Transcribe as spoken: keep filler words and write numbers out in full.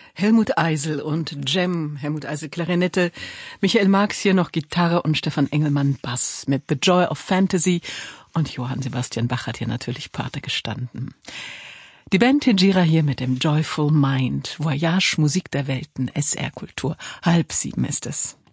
Helmut Eisel und Jem, Helmut Eisel Klarinette, Michael Marx hier noch Gitarre und Stefan Engelmann Bass mit The Joy of Fantasy und Johann Sebastian Bach hat hier natürlich Pate gestanden. Die Band Hejira hier mit dem Joyful Mind, Voyage Musik der Welten, S R Kultur, halb sieben ist es.